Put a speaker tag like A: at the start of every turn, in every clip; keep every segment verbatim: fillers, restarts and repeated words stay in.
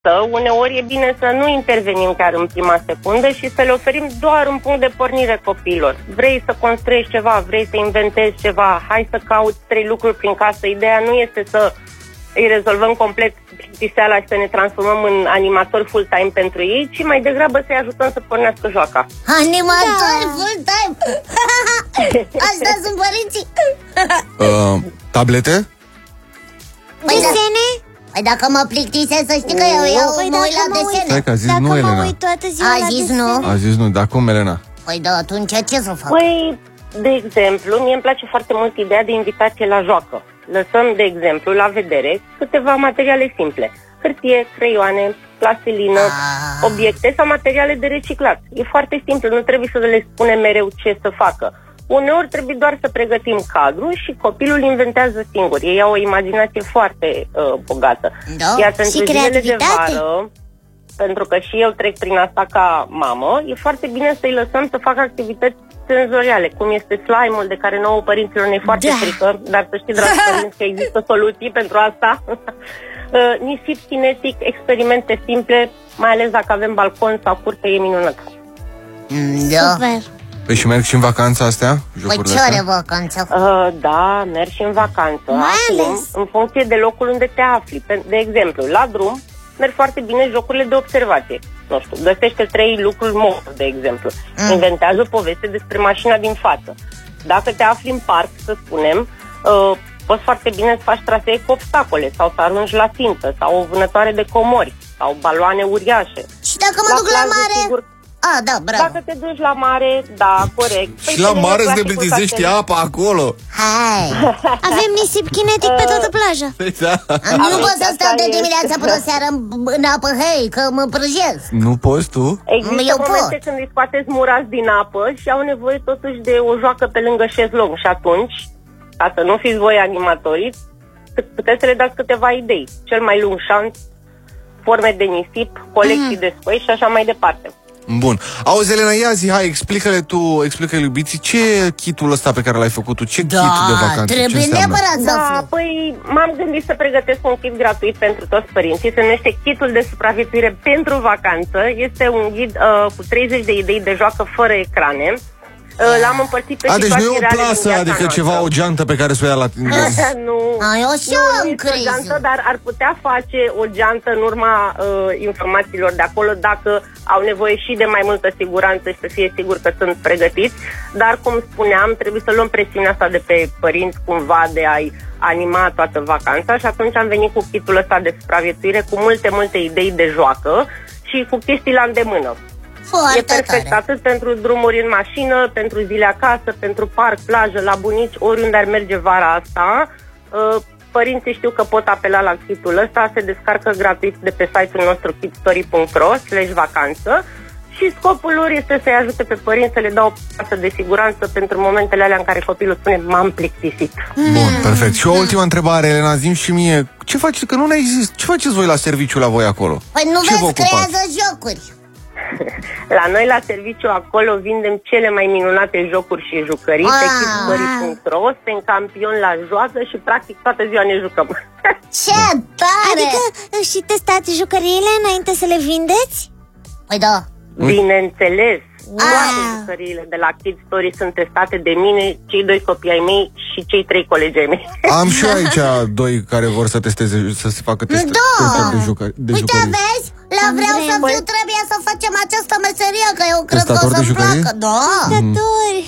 A: Uneori e bine să nu intervenim chiar în prima secundă și să le oferim doar un punct de pornire copiilor. Vrei să construiești ceva, vrei să inventezi ceva, hai să cauți trei lucruri prin casă. Ideea nu este să îi rezolvăm complet plictiseala și să ne transformăm în animatori full-time pentru ei, ci mai degrabă să-i ajutăm să pornească joaca.
B: Animatori da. full-time? Asta sunt părinții?
C: uh, Tablete?
B: Desene? Păi dacă mă plictisesc, să știi că eu iau
D: păi
B: mă uit la desene.
C: Stai că a zis
D: dacă
C: nu, Elena.
D: Mă uit toată ziua
B: A
D: la
B: zis
D: desene.
B: nu?
C: A zis nu, dar cum, Elena?
B: Păi da, atunci ce să fac?
A: Păi, de exemplu, mie îmi place foarte mult ideea de invitație la joacă. Lăsăm, de exemplu, la vedere câteva materiale simple. Hârtie, creioane, plastilină,
B: Ah.
A: obiecte sau materiale de reciclat. E foarte simplu, nu trebuie să le spunem mereu ce să facă. Uneori trebuie doar să pregătim cadrul și copilul inventează singur. Ei au o imaginație foarte uh, bogată.
B: Da.
A: Iar pentru
D: Și
A: zilele de
D: creativitate.
A: vară, pentru că și eu trec prin asta ca mamă, e foarte bine să-i lăsăm să facă activități senzoriale, cum este slime-ul, de care nouă părinților ne e foarte
D: Da.
A: frică, dar să știi, dragi părinți, că există soluții pentru asta. Uh, nisip cinetic, experimente simple, mai ales dacă avem balcon sau curte, e minunat.
B: Da.
D: Super.
C: Păi și merg și în vacanța astea?
B: Păi
C: Jocurile
B: ce are
C: astea?
B: vacanță?
A: Uh, da, mergi și în vacanță.
D: Mai
A: Acum,
D: ales.
A: în funcție de locul unde te afli. Pe- De exemplu, la drum merg foarte bine jocurile de observație. Nu știu, găsește trei lucruri moto, de exemplu.
B: Mm.
A: Inventează o poveste despre mașina din față. Dacă te afli în parc, să spunem, uh, poți foarte bine să faci trasee cu obstacole sau să arunci la țintă sau o vânătoare de comori sau baloane uriașe.
B: Și dacă mă
A: La
B: duc la
A: plajă,
B: mare?
A: sigur,
B: A, da, bravo.
A: dacă te duci la mare, da, corect. Păi
C: Și la
A: pe lângă
C: mare îți
A: clasicul
C: deplictisești
A: satelit-
C: apa acolo.
B: Hai.
D: Avem nisip kinetic pe toată plaja.
C: Păi da.
B: Nu
A: Aveți,
B: pot să
A: asta
B: stau de
A: e-
B: dimineața până seara în, în apă, hei, că mă prăjesc.
C: Nu poți tu?
A: Există
B: Eu
A: momente
B: pot.
A: când îi scoateți murați din apă și au nevoie totuși de o joacă pe lângă șezlong. Și atunci, ca să nu fiți voi animatorii, puteți să le dați câteva idei. Cel mai lung șanț, forme de nisip, colecții mm. de spăi și așa mai departe.
C: Bun. Auzi, Elena, ia zi, hai, explică-le tu, explică-le iubiții, ce e kitul ăsta pe care l-ai făcut tu? Ce kit de vacanță? Ce
B: trebuie
C: înseamnă?
B: neapărat să
A: Da,
B: aflu.
A: păi m-am gândit să pregătesc un kit gratuit pentru toți părinții. Se numește Kitul de supraviețuire pentru vacanță. Este un ghid uh, cu treizeci de idei de joacă fără ecrane. Uh, L-am împărțit pe
C: A, deci nu
A: situații
C: e o
A: reale din
C: plasă,
A: viața
C: adică
A: noastră.
C: ceva, o geantă pe care să o ia la tine.
A: Nu.
B: A, eu așa
A: Nu,
B: am
A: nu este o geantă,
B: crezut.
A: dar ar putea face o geantă în urma uh, informațiilor de acolo dacă au nevoie și de mai multă siguranță și să fie sigur că sunt pregătiți. Dar, cum spuneam, trebuie să luăm presiunea asta de pe părinți cumva de a-i anima toată vacanța și atunci am venit cu kitul ăsta de supraviețuire cu multe, multe idei de joacă și cu chestii la îndemână.
B: Foarte
A: E perfect
B: tare.
A: atât pentru drumuri în mașină, pentru zile acasă, pentru parc, plajă, la bunici, oriunde ar merge vara asta. Uh, Părinții știu că pot apela la kitul ăsta, se descarcă gratuit de pe site-ul nostru kitstory punct ro slash vacanță și scopul lor este să-i ajute pe părinți să le dau o pasă de siguranță pentru momentele alea în care copilul spune m-am plictisit.
C: Bun, perfect. Și o ultimă întrebare, Elena, zi-mi și mie, ce faceți, că nu ne există, ce faceți voi la serviciu la voi acolo?
B: Păi nu
C: Ce vă
B: vezi,
C: ocupați?
B: creează jocuri.
A: La noi la serviciu acolo vindem cele mai minunate jocuri și jucării pe
B: Ah.
A: kitstory punct ro, suntem campioni la joacă și practic toată ziua ne jucăm.
B: Ce tare!
D: Adică și testați jucăriile înainte să le vindeți?
B: Păi da.
A: Bineînțeles, toate
D: Ah.
A: jucăriile de la Kid Story sunt testate de mine, cei doi copii ai mei și cei trei colegi ai mei.
C: Am și eu aici doi care vor să testeze, să se facă teste,
B: Da.
C: testări de, jucări, de
B: Uite,
C: jucării.
B: vezi? La vreau să
A: Păi-
B: fiu, trebuie să facem această meserie, că eu cred că o
C: Testator de
B: să-mi
C: jucării?
B: placă. Da.
D: Tături.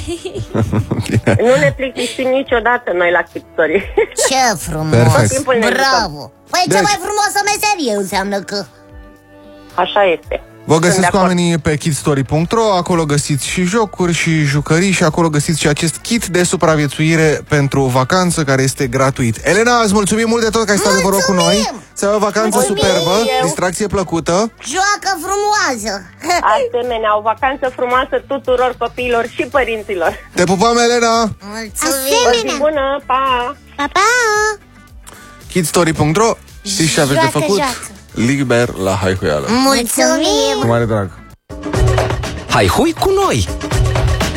A: Nu ne plictisim niciodată noi la Kid Story.
B: Ce frumos.
C: Perfect.
A: Tot timpul ne jucăm.
B: Bravo. Păi
C: Deci-
B: cea mai frumoasă meserie înseamnă că...
A: Așa este.
C: Vă
A: Sunt de
C: găsiți cu
A: acord.
C: oamenii pe kitstory punct ro, acolo găsiți și jocuri și jucării și acolo găsiți și acest kit de supraviețuire pentru vacanță care este gratuit. Elena, îți mulțumim mult de tot că ai stat de vorbă cu noi.
B: Mulțumim!
C: Să ai o vacanță
A: Mulțumim
C: superbă,
A: eu.
C: distracție plăcută.
B: Joacă frumoasă.
A: Asemenea, o vacanță frumoasă tuturor copiilor și părinților.
C: Te pupăm, Elena!
B: Mulțumim.
A: O zi bună, pa!
D: Pa, pa!
C: kitstory punct ro. Știți ce aveți de
D: Joacă,
C: făcut?
D: joacă.
C: Liber la haihuială.
B: Mulțumim.
C: Cu mare drag.
E: Hai hui cu noi!